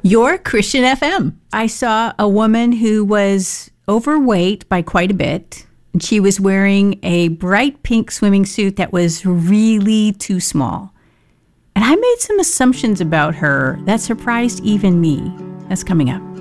Your Christian FM. I saw a woman who was overweight by quite a bit. And she was wearing a bright pink swimming suit that was really too small. And I made some assumptions about her that surprised even me. That's coming up.